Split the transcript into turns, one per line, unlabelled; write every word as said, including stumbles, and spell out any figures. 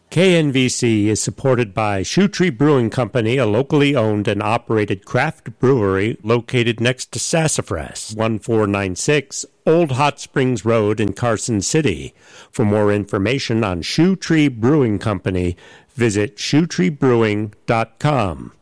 K N V C is supported by Shoe Tree Brewing Company, a locally owned and operated craft brewery located next to Sassafras, fourteen ninety-six Old Hot Springs Road in Carson City. For more information on Shoe Tree Brewing Company, visit shoe tree brewing dot com.